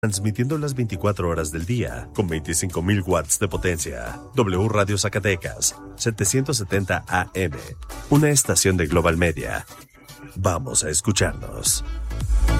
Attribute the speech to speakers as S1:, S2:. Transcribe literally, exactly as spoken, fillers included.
S1: Transmitiendo las veinticuatro horas del día, con veinticinco mil watts de potencia. W Radio Zacatecas, setecientos setenta A M, una estación de Global Media. Vamos a escucharnos.